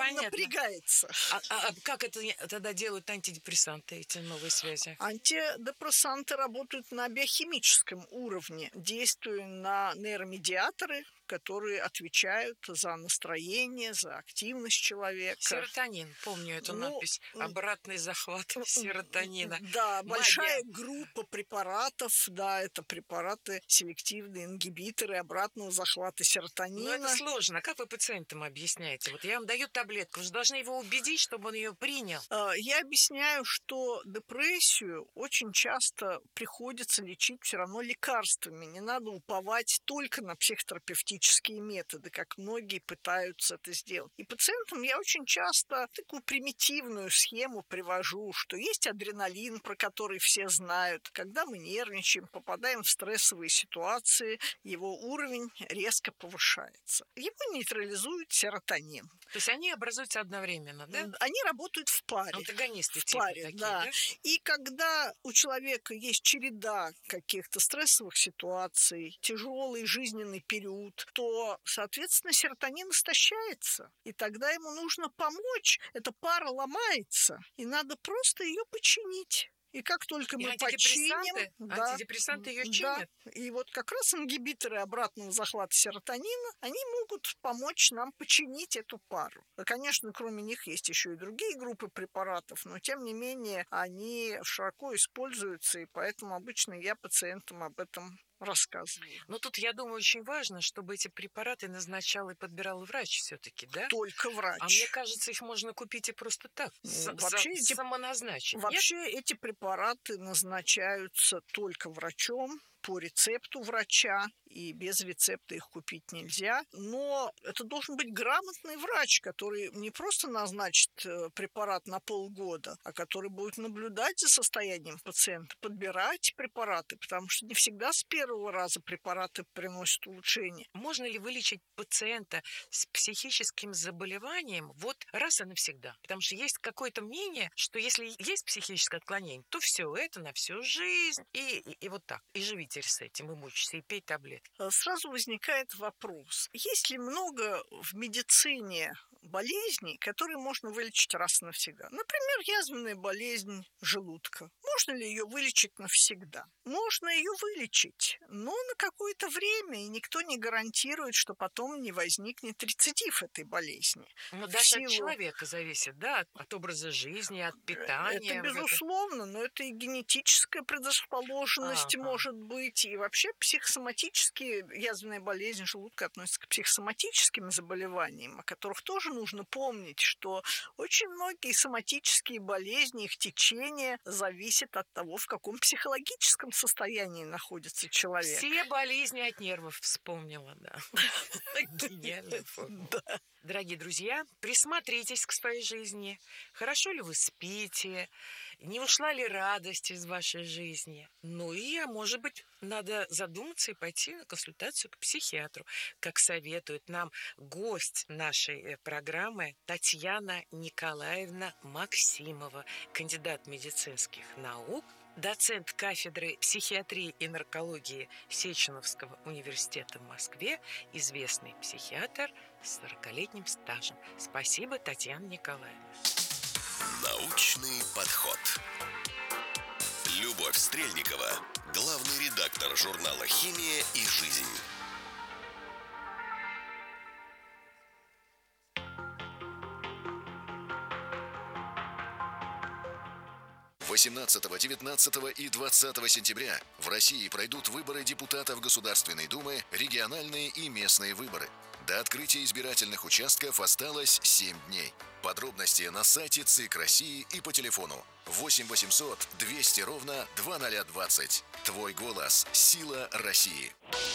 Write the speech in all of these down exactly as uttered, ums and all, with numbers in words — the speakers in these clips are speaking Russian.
понятно. напрягается. А, а, а как это тогда делают антидепрессанты, эти новые связи? Антидепрессанты работают на биохимическом уровне, действуя на нейромедиаторы, которые отвечают за настроение, за активность человека. Серотонин, помню эту Ну, надпись. Обратный захват серотонина. Да, Магия. большая группа препаратов, да, это препараты селективные, ингибиторы обратного захвата серотонина. Но это сложно. Как вы пациентам объясняете? Вот я вам даю таблетку, вы же должны его убедить, чтобы он ее принял. Я объясняю, что депрессию очень часто приходится лечить все равно лекарствами. Не надо уповать только на психотерапевтические методы, как многие пытаются это сделать. И пациентам я очень часто такую примитивную схему привожу, что есть адреналин, про который все знают. Когда мы нервничаем, попадаем в стрессовые ситуации, его уровень резко повышается. Его нейтрализует серотонин. То есть они образуются одновременно, да? Они работают в паре. Антагонисты в типа паре, такие, да. да? И когда у человека есть череда каких-то стрессовых ситуаций, тяжелый жизненный период, то, соответственно, серотонин истощается. И тогда ему нужно помочь. Эта пара ломается, и надо просто ее починить. И как только мы и антидепрессанты, починим... Да, антидепрессанты ее чинят? Да, и вот как раз ингибиторы обратного захвата серотонина, они могут помочь нам починить эту пару. Конечно, кроме них есть еще и другие группы препаратов, но тем не менее они широко используются, и поэтому обычно я пациентам об этом рассказываю. Но тут, я думаю, очень важно, чтобы эти препараты назначал и подбирал врач все-таки, да? Только врач. А мне кажется, их можно купить и просто так, ну, вообще эти, самоназначить. Вообще нет? эти препараты назначаются только врачом, по рецепту врача, и без рецепта их купить нельзя. Но это должен быть грамотный врач, который не просто назначит препарат на полгода, а который будет наблюдать за состоянием пациента, подбирать препараты, потому что не всегда с первого раза препараты приносят улучшение. Можно ли вылечить пациента с психическим заболеванием вот раз и навсегда? Потому что есть какое-то мнение, что если есть психическое отклонение, то все это на всю жизнь, и, и, и вот так, и живите с этим, и мучитесь, и пей таблетки. Сразу возникает вопрос. Есть ли много в медицине болезней, которые можно вылечить раз и навсегда? Например, язвенная болезнь желудка. Можно ли ее вылечить навсегда? Можно ее вылечить, но на какое-то время, и никто не гарантирует, что потом не возникнет рецидив этой болезни. Но даже силу... от человека зависит, да, от, от образа жизни, от питания. Это безусловно, но это и генетическая предрасположенность ага. может быть. И вообще психосоматические, язвенная болезнь желудка относится к психосоматическим заболеваниям, о которых тоже нужно помнить, что очень многие соматические болезни, их течение зависит от того, в каком психологическом состоянии находится человек. Все болезни от нервов вспомнила, да. Гениальная формула. Дорогие друзья, присмотритесь к своей жизни. Хорошо ли вы спите? Не ушла ли радость из вашей жизни? Ну и, а может быть, надо задуматься и пойти на консультацию к психиатру, как советует нам гость нашей программы Татьяна Николаевна Максимова, кандидат медицинских наук, доцент кафедры психиатрии и наркологии Сеченовского университета в Москве, известный психиатр с сорокалетним стажем. Спасибо, Татьяна Николаевна. Научный подход. Любовь Стрельникова, главный редактор журнала «Химия и жизнь». восемнадцатого, девятнадцатого и двадцатого сентября в России пройдут выборы депутатов Государственной Думы, региональные и местные выборы. До открытия избирательных участков осталось семь дней. Подробности на сайте ЦИК России и по телефону восемь восемьсот двести ровно двадцать двадцать. Твой голос – сила России.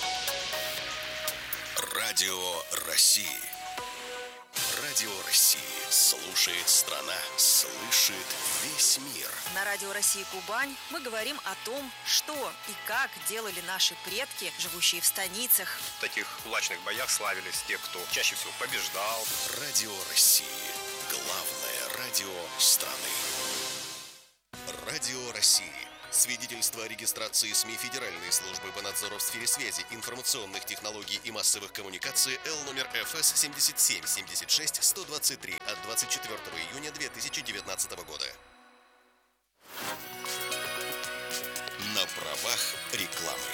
Радио России. Радио России. Слушает страна, слышит весь мир. На Радио России Кубань мы говорим о том, что и как делали наши предки, живущие в станицах. В таких кулачных боях славились те, кто чаще всего побеждал. Радио России. Главное радио страны. Радио России. Свидетельство о регистрации СМИ Федеральной службы по надзору в сфере связи, информационных технологий и массовых коммуникаций Л номер Ф С семьдесят семь семьдесят шесть сто двадцать три от двадцать четвёртого июня две тысячи девятнадцатого года. На правах рекламы.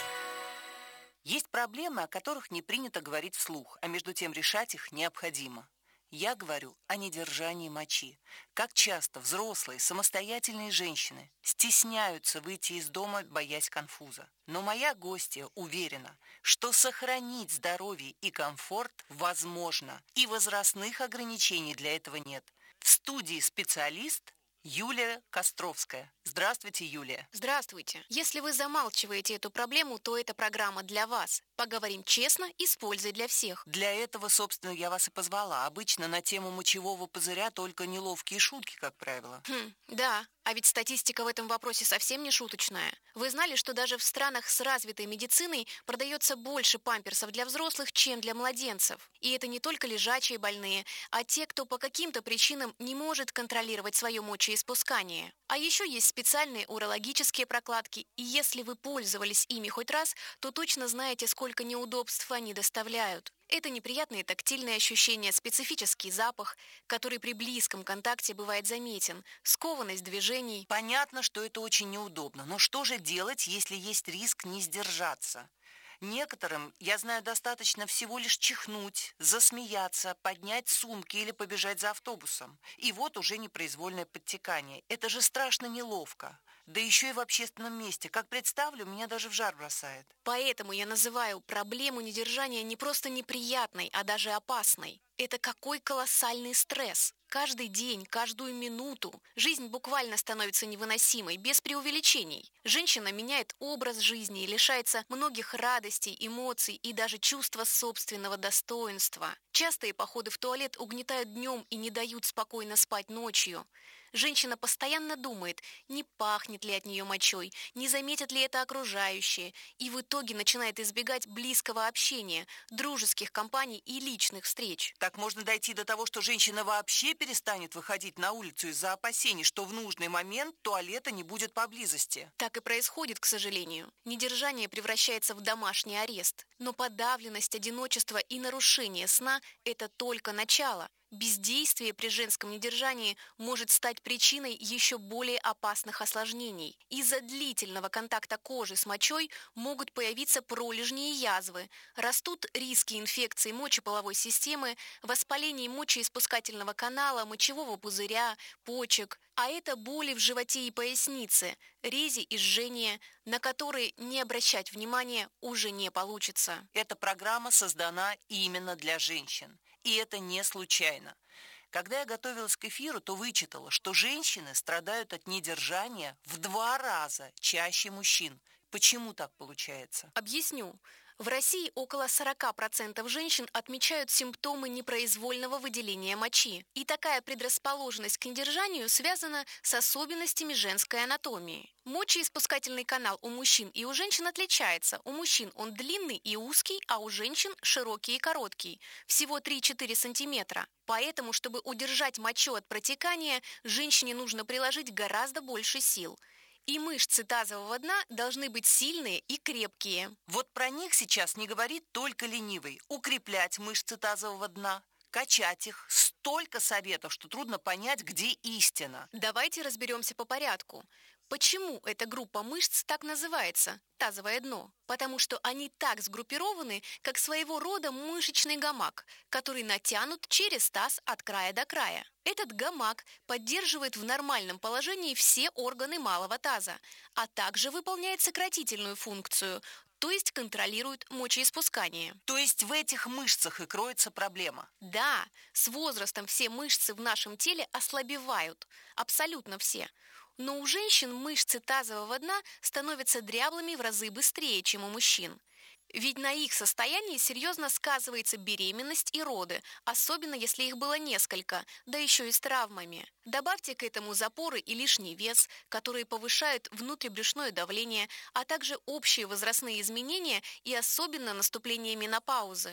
Есть проблемы, о которых не принято говорить вслух, а между тем решать их необходимо. Я говорю о недержании мочи. Как часто взрослые, самостоятельные женщины стесняются выйти из дома, боясь конфуза. Но моя гостья уверена, что сохранить здоровье и комфорт возможно, и возрастных ограничений для этого нет. В студии специалист Юлия Костровская. Здравствуйте, Юлия. Здравствуйте. Если вы замалчиваете эту проблему, то эта программа для вас. Поговорим честно и с пользой для всех. Для этого, собственно, я вас и позвала. Обычно на тему мочевого пузыря только неловкие шутки, как правило. Хм, да. А ведь статистика в этом вопросе совсем не шуточная. Вы знали, что даже в странах с развитой медициной продается больше памперсов для взрослых, чем для младенцев? И это не только лежачие больные, а те, кто по каким-то причинам не может контролировать свое мочеиспускание. А еще есть специальные урологические прокладки, и если вы пользовались ими хоть раз, то точно знаете, сколько неудобств они доставляют. Это неприятные тактильные ощущения, специфический запах, который при близком контакте бывает заметен, скованность движений. Понятно, что это очень неудобно, но что же делать, если есть риск не сдержаться? Некоторым, я знаю, достаточно всего лишь чихнуть, засмеяться, поднять сумки или побежать за автобусом. И вот уже непроизвольное подтекание. Это же страшно неловко. Да еще и в общественном месте. Как представлю, меня даже в жар бросает. Поэтому я называю проблему недержания не просто неприятной, а даже опасной. Это какой колоссальный стресс. Каждый день, каждую минуту жизнь буквально становится невыносимой, без преувеличений. Женщина меняет образ жизни и лишается многих радостей, эмоций и даже чувства собственного достоинства. Частые походы в туалет угнетают днем и не дают спокойно спать ночью. Женщина постоянно думает, не пахнет ли от нее мочой, не заметят ли это окружающие, и в итоге начинает избегать близкого общения, дружеских компаний и личных встреч. Так можно дойти до того, что женщина вообще перестанет выходить на улицу из-за опасений, что в нужный момент туалета не будет поблизости. Так и происходит, к сожалению. Недержание превращается в домашний арест. Но подавленность, одиночество и нарушение сна – это только начало. Бездействие при женском недержании может стать причиной еще более опасных осложнений. Из-за длительного контакта кожи с мочой могут появиться пролежни и язвы, растут риски инфекций мочеполовой системы, воспалений мочеиспускательного канала, мочевого пузыря, почек. А это боли в животе и пояснице, рези и жжения, на которые не обращать внимания уже не получится. Эта программа создана именно для женщин. И это не случайно. Когда я готовилась к эфиру, то вычитала, что женщины страдают от недержания в два раза чаще мужчин. Почему так получается? Объясню. В России около сорок процентов женщин отмечают симптомы непроизвольного выделения мочи. И такая предрасположенность к недержанию связана с особенностями женской анатомии. Мочеиспускательный канал у мужчин и у женщин отличается. У мужчин он длинный и узкий, а у женщин широкий и короткий. Всего три-четыре сантиметра. Поэтому, чтобы удержать мочу от протекания, женщине нужно приложить гораздо больше сил. И мышцы тазового дна должны быть сильные и крепкие. Вот про них сейчас не говорит только ленивый. Укреплять мышцы тазового дна, качать их. Столько советов, что трудно понять, где истина. Давайте разберемся по порядку. Почему эта группа мышц так называется – тазовое дно? Потому что они так сгруппированы, как своего рода мышечный гамак, который натянут через таз от края до края. Этот гамак поддерживает в нормальном положении все органы малого таза, а также выполняет сократительную функцию, то есть контролирует мочеиспускание. То есть в этих мышцах и кроется проблема? Да, с возрастом все мышцы в нашем теле ослабевают, абсолютно все. Но у женщин мышцы тазового дна становятся дряблыми в разы быстрее, чем у мужчин. Ведь на их состоянии серьезно сказывается беременность и роды, особенно если их было несколько, да еще и с травмами. Добавьте к этому запоры и лишний вес, которые повышают внутрибрюшное давление, а также общие возрастные изменения и особенно наступление менопаузы.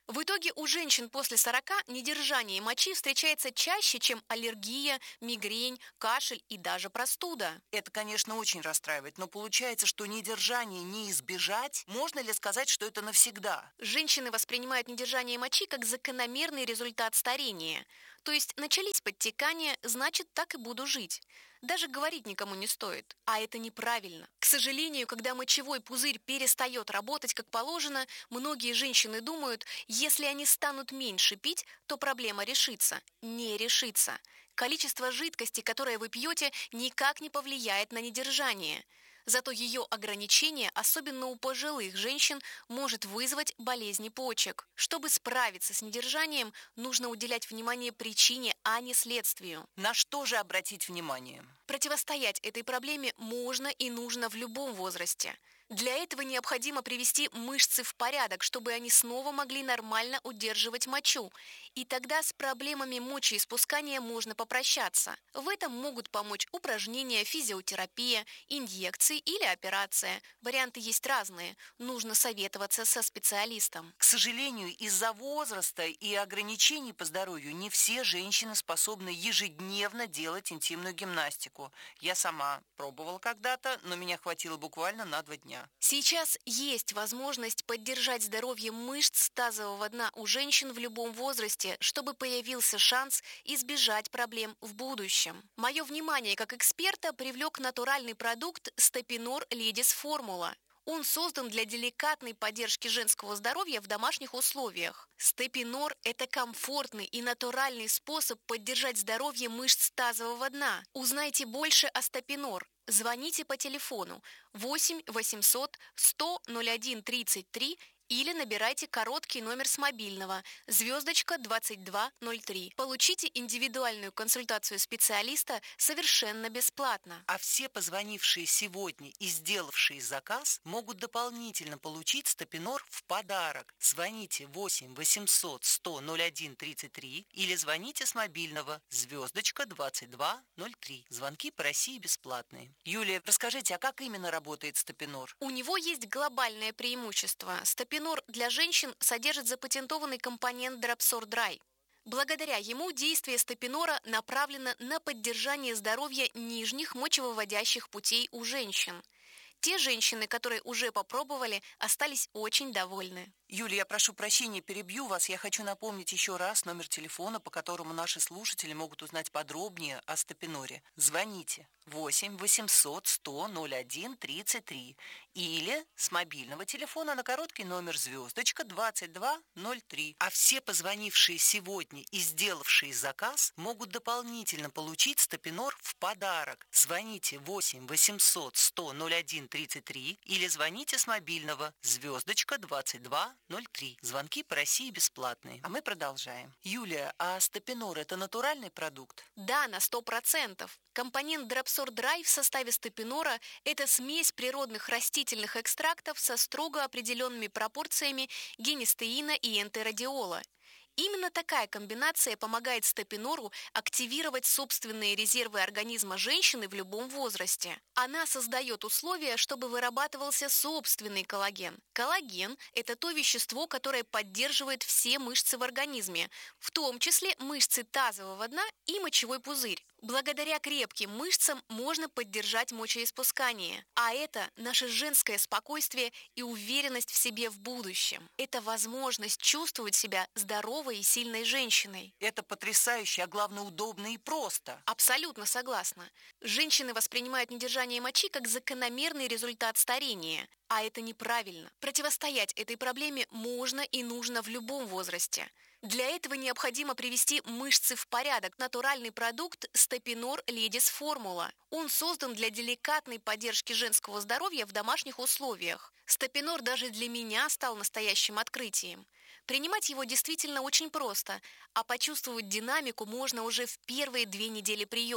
В итоге у женщин после сорока недержание мочи встречается чаще, чем аллергия, мигрень, кашель и даже простуда. Это, конечно, очень расстраивает, но получается, что недержание не избежать. Можно ли сказать, что это навсегда? Женщины воспринимают недержание мочи как закономерный результат старения. То есть начались подтекания, значит, так и буду жить. Даже говорить никому не стоит. А это неправильно. К сожалению, когда мочевой пузырь перестает работать как положено, многие женщины думают, если они станут меньше пить, то проблема решится. Не решится. Количество жидкости, которое вы пьете, никак не повлияет на недержание. Зато ее ограничение, особенно у пожилых женщин, может вызвать болезни почек. Чтобы справиться с недержанием, нужно уделять внимание причине, а не следствию. На что же обратить внимание? Противостоять этой проблеме можно и нужно в любом возрасте. Для этого необходимо привести мышцы в порядок, чтобы они снова могли нормально удерживать мочу. И тогда с проблемами мочеиспускания можно попрощаться. В этом могут помочь упражнения, физиотерапия, инъекции или операция. Варианты есть разные. Нужно советоваться со специалистом. К сожалению, из-за возраста и ограничений по здоровью не все женщины способны ежедневно делать интимную гимнастику. Я сама пробовала когда-то, но меня хватило буквально на два дня. Сейчас есть возможность поддержать здоровье мышц тазового дна у женщин в любом возрасте, чтобы появился шанс избежать проблем в будущем. Мое внимание как эксперта привлек натуральный продукт Степинор Ледис Формула. Он создан для деликатной поддержки женского здоровья в домашних условиях. Степинор – это комфортный и натуральный способ поддержать здоровье мышц тазового дна. Узнайте больше о Степинор. Звоните по телефону восемь восемьсот сто ноль один тридцать три или набирайте короткий номер с мобильного звездочка двадцать два ноль три. Получите индивидуальную консультацию специалиста совершенно бесплатно. А все позвонившие сегодня и сделавшие заказ могут дополнительно получить Степинор в подарок. Звоните восемь восемьсот сто ноль один тридцать три или звоните с мобильного звездочка двадцать два ноль три. Звонки по России бесплатные. Юлия, расскажите, а как именно работает Степинор? У него есть глобальное преимущество. Степинор для женщин содержит запатентованный компонент Dropsor Dry. Благодаря ему действие степинора направлено на поддержание здоровья нижних мочевыводящих путей у женщин. Те женщины, которые уже попробовали, остались очень довольны. Юлия, я прошу прощения, перебью вас. Я хочу напомнить еще раз номер телефона, по которому наши слушатели могут узнать подробнее о Степиноре. Звоните восемь восемьсот сто ноль один тридцать три или с мобильного телефона на короткий номер звездочка двадцать два ноль три. А все позвонившие сегодня и сделавшие заказ могут дополнительно получить Степинор в подарок. Звоните восемь восемьсот сто ноль один тридцать три или звоните с мобильного звездочка двадцать два ноль три. Звонки по России бесплатные. А мы продолжаем. Юлия, а Степинор – это натуральный продукт? Да, на сто процентов. Компонент Dropsor Dry в составе степинора – это смесь природных растительных экстрактов со строго определенными пропорциями гинистеина и энтеродиола. Именно такая комбинация помогает степинору активировать собственные резервы организма женщины в любом возрасте. Она создает условия, чтобы вырабатывался собственный коллаген. Коллаген – это то вещество, которое поддерживает все мышцы в организме, в том числе мышцы тазового дна и мочевой пузырь. Благодаря крепким мышцам можно поддержать мочеиспускание. А это наше женское спокойствие и уверенность в себе в будущем. Это возможность чувствовать себя здоровой и сильной женщиной. Это потрясающе, а главное удобно и просто. Абсолютно согласна. Женщины воспринимают недержание мочи как закономерный результат старения. А это неправильно. Противостоять этой проблеме можно и нужно в любом возрасте. Для этого необходимо привести мышцы в порядок. Натуральный продукт Степинор Ледис Формула. Он создан для деликатной поддержки женского здоровья в домашних условиях. Степинор даже для меня стал настоящим открытием. Принимать его действительно очень просто, а почувствовать динамику можно уже в первые две недели приема.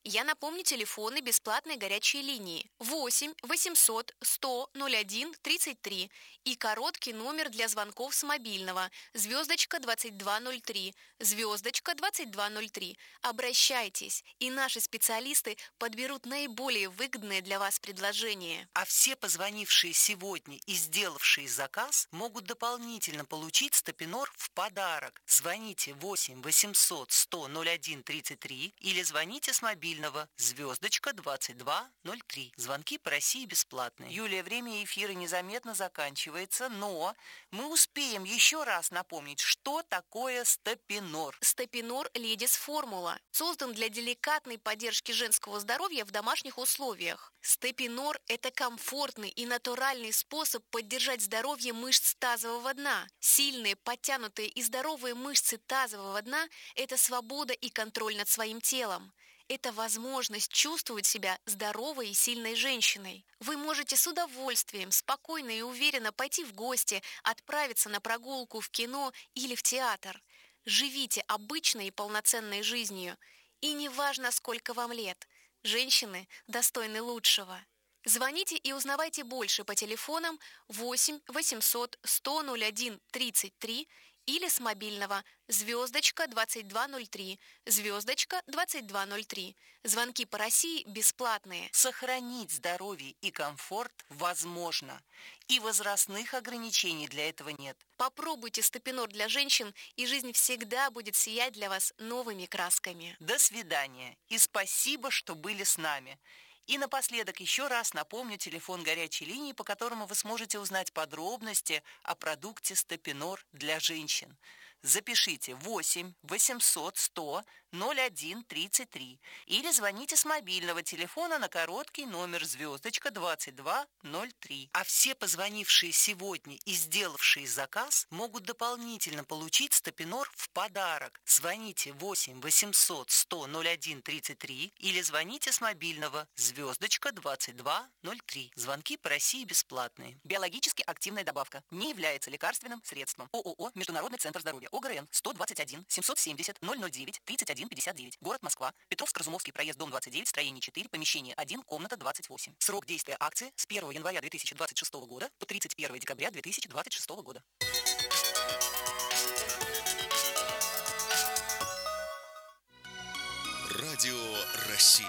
Я напомню телефоны бесплатной горячей линии восемь восемьсот сто ноль один тридцать три и короткий номер для звонков с мобильного звездочка двадцать два ноль три, звездочка двадцать два ноль три. Обращайтесь, и наши специалисты подберут наиболее выгодные для вас предложения. А все позвонившие сегодня и сделавшие заказ могут дополнительно получить Степинор в подарок. Звоните восемь восемьсот сто ноль один тридцать три или звоните с мобильного звездочка двадцать два ноль три. Звонки по России бесплатные. Юлия, время эфира незаметно заканчивается, но мы успеем еще раз напомнить, что такое Степинор. Степинор Ледис Формула создан для деликатной поддержки женского здоровья в домашних условиях. Степинор – это комфортный и натуральный способ поддержать здоровье мышц тазового дна. Сильные, подтянутые и здоровые мышцы тазового дна – это свобода и контроль над своим телом. Это возможность чувствовать себя здоровой и сильной женщиной. Вы можете с удовольствием, спокойно и уверенно пойти в гости, отправиться на прогулку в кино или в театр. Живите обычной и полноценной жизнью. И неважно, сколько вам лет, женщины достойны лучшего. Звоните и узнавайте больше по телефонам восемь восемьсот сто ноль один тридцать три или с мобильного звездочка двадцать два ноль три, звездочка двадцать два ноль три. Звонки по России бесплатные. Сохранить здоровье и комфорт возможно. И возрастных ограничений для этого нет. Попробуйте Степинор для женщин, и жизнь всегда будет сиять для вас новыми красками. До свидания. И спасибо, что были с нами. И напоследок еще раз напомню телефон горячей линии, по которому вы сможете узнать подробности о продукте Степинор для женщин. Запишите восемь восемьсот сто ноль один тридцать три или звоните с мобильного телефона на короткий номер звездочка двадцать два ноль три. А все позвонившие сегодня и сделавшие заказ могут дополнительно получить Степинор в подарок. Звоните восемь восемьсот сто ноль один тридцать три или звоните с мобильного звездочка двадцать два ноль три. Звонки по России бесплатные. Биологически активная добавка. Не является лекарственным средством. ООО «Международный центр здоровья». ОГРН сто двадцать один семьсот семьдесят ноль ноль девять тридцать один пятьдесят девять. Город Москва. Петровск-Разумовский проезд, дом двадцать девять, строение четыре, помещение один, комната двадцать восемь. Срок действия акции с первого января две тысячи двадцать шестого года по тридцать первого декабря две тысячи двадцать шестого года. Радио России.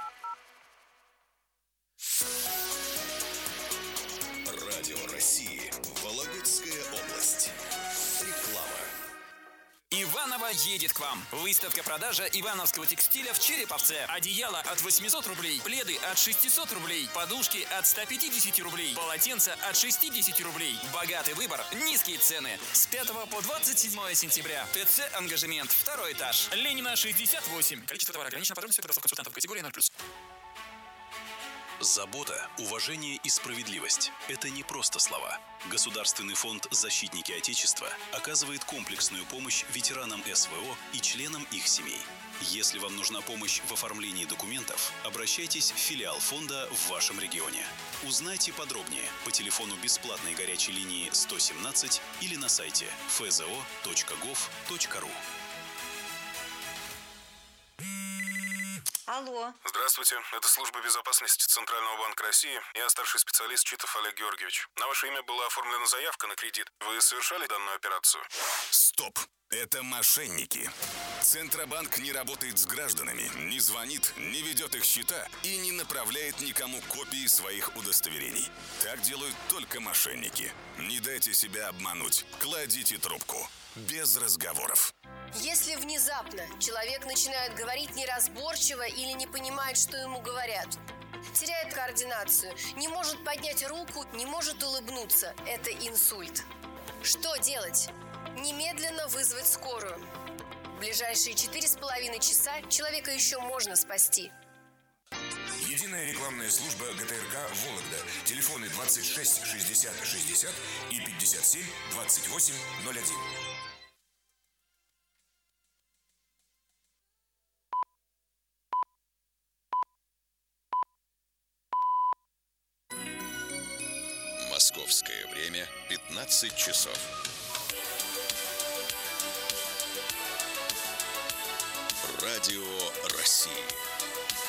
Радио России. Вологодская область. Реклама. Иваново едет к вам. Выставка-продажа ивановского текстиля в Череповце. Одеяло от восьмисот рублей, пледы от шестисот рублей, подушки от ста пятидесяти рублей, полотенца от шестидесяти рублей. Богатый выбор, низкие цены. С пятого по двадцать седьмое сентября. ТЦ «Ангажемент», второй этаж. Ленина, шестьдесят восемь. Количество товара ограничено. Подробности продавцов консультантов категории ноль плюс. Забота, уважение и справедливость – это не просто слова. Государственный фонд «Защитники Отечества» оказывает комплексную помощь ветеранам СВО и членам их семей. Если вам нужна помощь в оформлении документов, обращайтесь в филиал фонда в вашем регионе. Узнайте подробнее по телефону бесплатной горячей линии сто семнадцать или на сайте эф зэ о точка гов точка ру. Алло. Здравствуйте, это служба безопасности Центрального банка России. Я старший специалист Читов Олег Георгиевич. На ваше имя была оформлена заявка на кредит. Вы совершали данную операцию? Стоп! Это мошенники. Центробанк не работает с гражданами, не звонит, не ведет их счета и не направляет никому копии своих удостоверений. Так делают только мошенники. Не дайте себя обмануть. Кладите трубку. Без разговоров. Если внезапно человек начинает говорить неразборчиво или не понимает, что ему говорят, теряет координацию, не может поднять руку, не может улыбнуться, это инсульт. Что делать? Немедленно вызвать скорую. В ближайшие четыре с половиной часа человека еще можно спасти. Единая рекламная служба гэ тэ эр ка «Вологда». Телефоны двадцать шесть шестьдесят шестьдесят и пятьдесят семь двадцать восемь ноль один. Московское время пятнадцать часов. Радио России.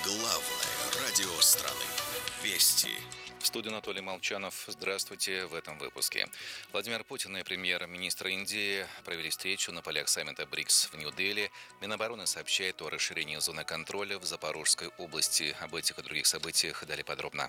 Главное радио страны. Вести. В студии Анатолий Молчанов. Здравствуйте в этом выпуске. Владимир Путин и премьер-министр Индии провели встречу на полях саммита БРИКС в Нью-Дели. Минобороны сообщает о расширении зоны контроля в Запорожской области. Об этих и других событиях далее подробно.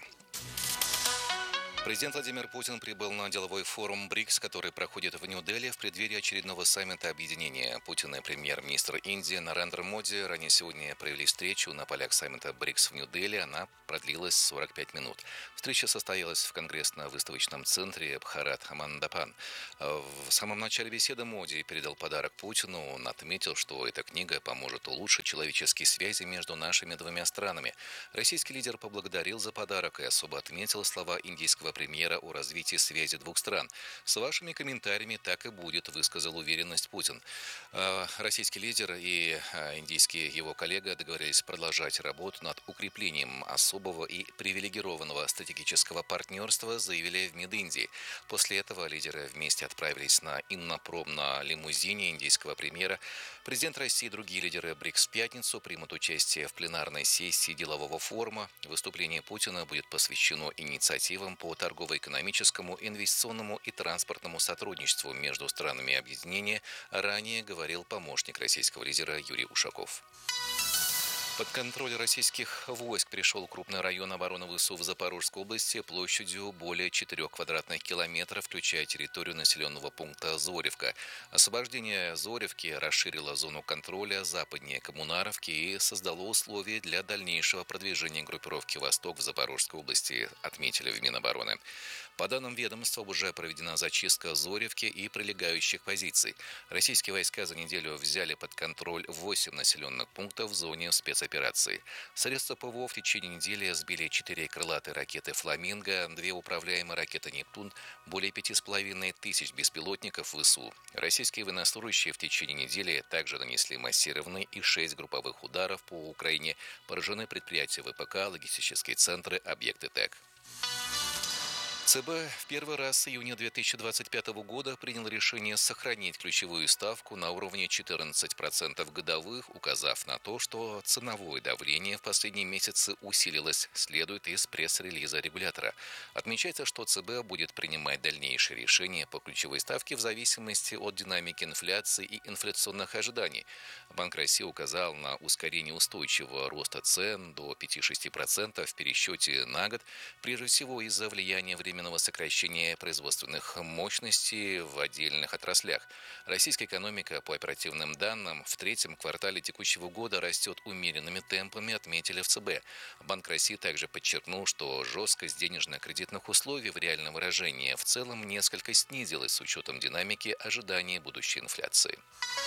Президент Владимир Путин прибыл на деловой форум БРИКС, который проходит в Нью-Дели в преддверии очередного саммита объединения. Путин и премьер-министр Индии Нарендра Моди ранее сегодня провели встречу на полях саммита БРИКС в Нью-Дели. Она продлилась сорок пять минут. Встреча состоялась в конгрессно-выставочном центре Бхарат Мандапан. В самом начале беседы Моди передал подарок Путину. Он отметил, что эта книга поможет улучшить человеческие связи между нашими двумя странами. Российский лидер поблагодарил за подарок и особо отметил слова индийского премьера о развитии связи двух стран. С вашими комментариями так и будет, высказал уверенность Путин. Российский лидер и индийский его коллега договорились продолжать работу над укреплением особого и привилегированного стратегического партнерства, заявили в МИД Индии. После этого лидеры вместе отправились на Иннопром на лимузине индийского премьера. Президент России и другие лидеры БРИКС в пятницу примут участие в пленарной сессии делового форума. Выступление Путина будет посвящено инициативам по торгово-экономическому, инвестиционному и транспортному сотрудничеству между странами объединения, ранее говорил помощник российского лидера Юрий Ушаков. Под контроль российских войск пришел крупный район обороны ВСУ в Запорожской области площадью более четырех квадратных километров, включая территорию населенного пункта Зоревка. Освобождение Зоревки расширило зону контроля западнее Коммунаровки и создало условия для дальнейшего продвижения группировки «Восток» в Запорожской области, отметили в Минобороны. По данным ведомства, уже проведена зачистка Зоревки и прилегающих позиций. Российские войска за неделю взяли под контроль восемь населенных пунктов в зоне спецоперации. Средства ПВО в течение недели сбили четыре крылатые ракеты «Фламинго», две управляемые ракеты «Нептун», более пяти с половиной тысяч беспилотников ВСУ. Российские военнослужащие в течение недели также нанесли массированные и шесть групповых ударов по Украине. Поражены предприятия ВПК, логистические центры, объекты ТЭК. ЦБ в первый раз с июня две тысячи двадцать пятого года принял решение сохранить ключевую ставку на уровне четырнадцать процентов годовых, указав на то, что ценовое давление в последние месяцы усилилось, следует из пресс-релиза регулятора. Отмечается, что ЦБ будет принимать дальнейшие решения по ключевой ставке в зависимости от динамики инфляции и инфляционных ожиданий. Банк России указал на ускорение устойчивого роста цен до пяти-шести процентов в пересчете на год, прежде всего из-за влияния временного сокращения производственных мощностей в отдельных отраслях. Российская экономика, по оперативным данным, в третьем квартале текущего года растет умеренными темпами, отметили в ЦБ. Банк России также подчеркнул, что жесткость денежно-кредитных условий в реальном выражении в целом несколько снизилась с учетом динамики ожидания будущей инфляции.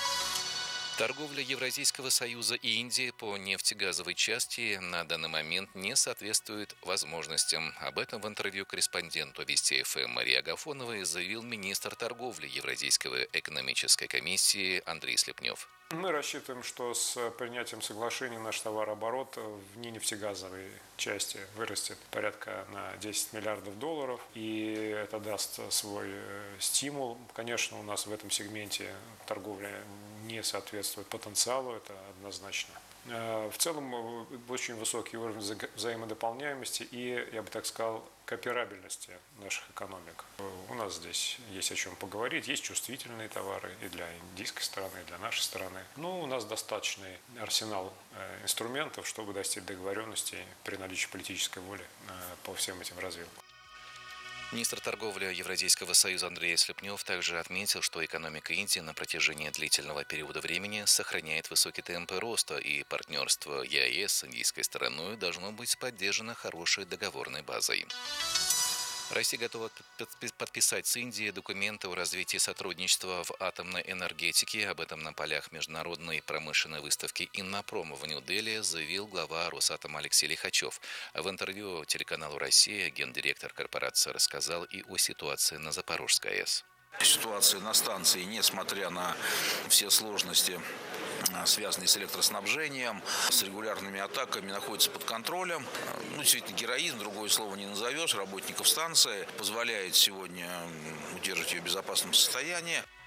Торговля Евразийского союза и Индии по нефтегазовой части на данный момент не соответствует возможностям. Об этом в интервью корреспонденту Вести ФМ Марии Агафоновой заявил министр торговли Евразийской экономической комиссии Андрей Слепнев. Мы рассчитываем, что с принятием соглашения наш товарооборот в ненефтегазовой части вырастет порядка на десять миллиардов долларов, и это даст свой стимул. Конечно, у нас в этом сегменте торговля не соответствует потенциалу, это однозначно. В целом очень высокий уровень взаимодополняемости и, я бы так сказал, кооперабельности наших экономик. У нас здесь есть о чем поговорить, есть чувствительные товары и для индийской стороны, и для нашей стороны. Но у нас достаточный арсенал инструментов, чтобы достичь договоренности при наличии политической воли по всем этим развилкам. Министр торговли Евразийского союза Андрей Слепнев также отметил, что экономика Индии на протяжении длительного периода времени сохраняет высокие темпы роста, и партнерство ЕАЭС с индийской стороной должно быть поддержано хорошей договорной базой. Россия готова подписать с Индией документы о развитии сотрудничества в атомной энергетике. Об этом на полях международной промышленной выставки «Иннопром» в Нью-Дели заявил глава Росатома Алексей Лихачев. В интервью телеканалу «Россия» гендиректор корпорации рассказал и о ситуации на Запорожской АЭС. Ситуация на станции, несмотря на все сложности, связанные с электроснабжением, с регулярными атаками, находится под контролем. Ну, действительно, героизм, другое слово не назовешь, работников станции позволяет сегодня удерживать ее в безопасном состоянии.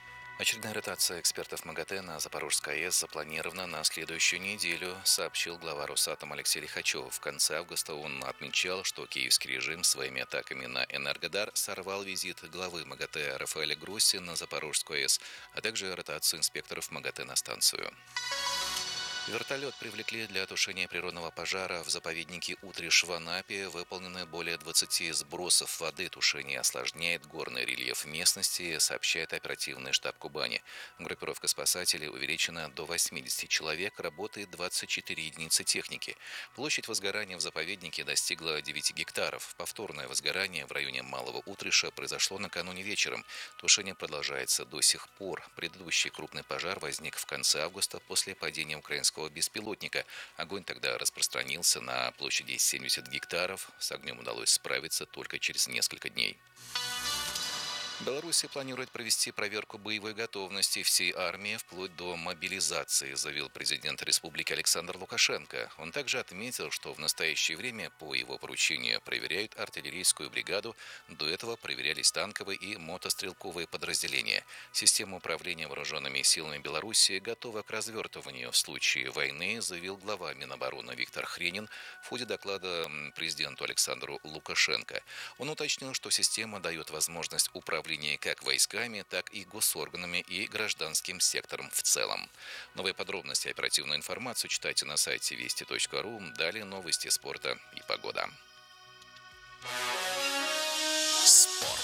Очередная ротация экспертов МАГАТЭ на Запорожской АЭС запланирована на следующую неделю, сообщил глава Росатом Алексей Лихачев. В конце августа он отмечал, что киевский режим своими атаками на Энергодар сорвал визит главы МАГАТЭ Рафаэля Гросси на Запорожскую АЭС, а также ротацию инспекторов МАГАТЭ на станцию. Вертолет привлекли для тушения природного пожара в заповеднике Утриш в Анапе. Выполнены более двадцати сбросов воды. Тушение осложняет горный рельеф местности, сообщает оперативный штаб Кубани. Группировка спасателей увеличена до восьмидесяти человек, работает двадцать четыре единицы техники. Площадь возгорания в заповеднике достигла девяти гектаров. Повторное возгорание в районе Малого Утриша произошло накануне вечером. Тушение продолжается до сих пор. Предыдущий крупный пожар возник в конце августа после падения украинского беспилотника. Огонь тогда распространился на площади семьдесят гектаров. С огнем удалось справиться только через несколько дней. Беларусь планирует провести проверку боевой готовности всей армии вплоть до мобилизации, заявил президент республики Александр Лукашенко. Он также отметил, что в настоящее время по его поручению проверяют артиллерийскую бригаду, до этого проверялись танковые и мотострелковые подразделения. Система управления вооруженными силами Беларуси готова к развертыванию в случае войны, заявил глава Минобороны Виктор Хренин в ходе доклада президенту Александру Лукашенко. Он уточнил, что система дает возможность управления как войсками, так и госорганами и гражданским сектором в целом. Новые подробности и оперативную информацию читайте на сайте вести точка ру. Далее новости спорта и погода. Спорт.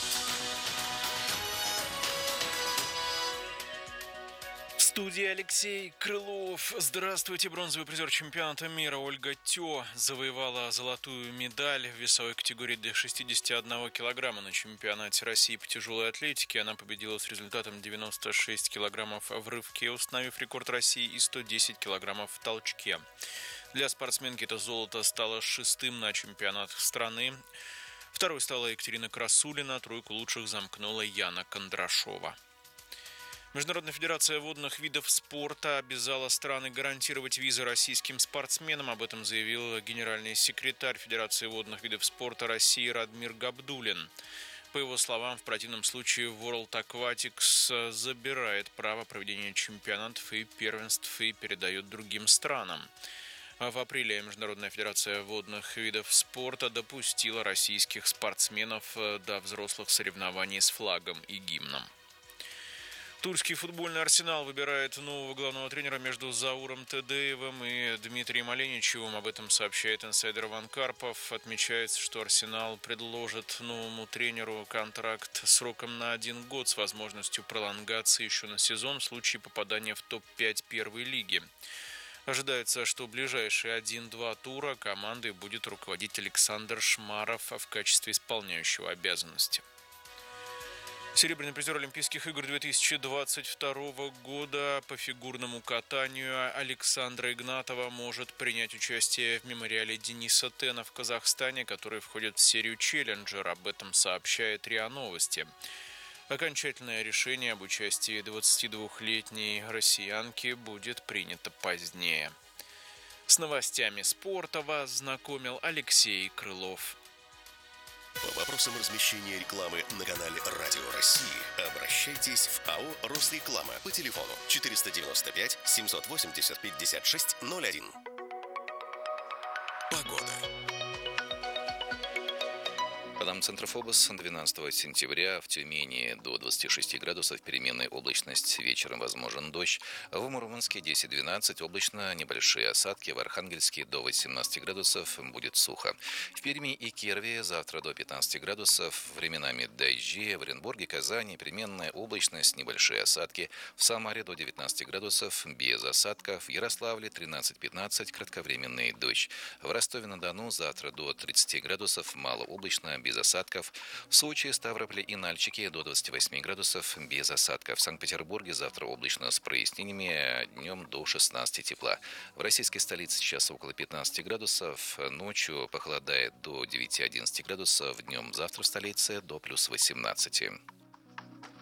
В студии Алексей Крылов. Здравствуйте. Бронзовый призер чемпионата мира Ольга Тё завоевала золотую медаль в весовой категории до шестидесяти одного килограмма на чемпионате России по тяжелой атлетике. Она победила с результатом девяносто шесть килограммов в рывке, установив рекорд России, и сто десять килограммов в толчке. Для спортсменки это золото стало шестым на чемпионатах страны. Второй стала Екатерина Красулина, тройку лучших замкнула Яна Кондрашова. Международная федерация водных видов спорта обязала страны гарантировать визы российским спортсменам. Об этом заявил генеральный секретарь Федерации водных видов спорта России Радмир Габдуллин. По его словам, в противном случае World Aquatics забирает право проведения чемпионатов и первенств и передает другим странам. В апреле Международная федерация водных видов спорта допустила российских спортсменов до взрослых соревнований с флагом и гимном. Тульский футбольный «Арсенал» выбирает нового главного тренера между Зауром Тедеевым и Дмитрием Оленичевым. Об этом сообщает инсайдер Иван Карпов. Отмечается, что «Арсенал» предложит новому тренеру контракт сроком на один год с возможностью пролонгации еще на сезон в случае попадания в топ пять первой лиги. Ожидается, что в ближайшие один-два тура командой будет руководить Александр Шмаров в качестве исполняющего обязанности. Серебряный призер Олимпийских игр две тысячи двадцать второго года по фигурному катанию Александра Игнатова может принять участие в мемориале Дениса Тена в Казахстане, который входит в серию «Челленджер». Об этом сообщает РИА Новости. Окончательное решение об участии двадцатидвухлетней россиянки будет принято позднее. С новостями спорта вас знакомил Алексей Крылов. По вопросам размещения рекламы на канале Радио России обращайтесь в АО «Росреклама» по телефону четыреста девяносто пять семьсот восемьдесят пятьдесят шесть ноль один. Погода. По данным Центра ФОБОС, двенадцатого сентября в Тюмени до двадцати шести градусов, переменная облачность, вечером возможен дождь. В Мурманске десять-двенадцать, облачно, небольшие осадки. В Архангельске до восемнадцати градусов, будет сухо. В Перми и Кирове завтра до пятнадцати градусов, временами дожди. В Оренбурге, Казани переменная облачность, небольшие осадки. В Самаре до девятнадцати градусов, без осадков. В Ярославле тринадцать-пятнадцать, кратковременный дождь. В Ростове-на-Дону завтра до тридцати градусов, малооблачно, без осадков. В Сочи, Ставрополе и Нальчике до двадцати восьми градусов, без осадков. В Санкт-Петербурге завтра облачно с прояснениями, днем до шестнадцати тепла. В российской столице сейчас около пятнадцати градусов, ночью похолодает до девяти-одиннадцати градусов, днем завтра в столице до плюс восемнадцати.